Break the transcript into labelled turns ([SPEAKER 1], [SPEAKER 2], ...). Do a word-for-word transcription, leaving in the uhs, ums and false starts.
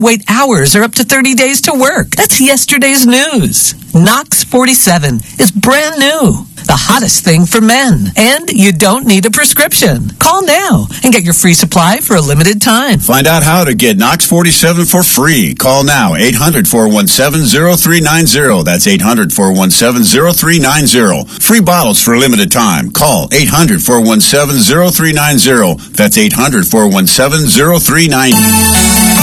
[SPEAKER 1] Wait hours or up to thirty days to work. That's yesterday's news. Knox forty-seven is brand new. The hottest thing for men. And you don't need a prescription. Call now and get your free supply for a limited time.
[SPEAKER 2] Find out how to get Knox forty-seven for free. Call now, eight hundred, four one seven, zero three nine zero. That's eight hundred, four one seven, zero three nine zero. Free bottles for a limited time. Call eight hundred, four one seven, zero three nine zero. That's eight hundred, four one seven, zero three nine zero.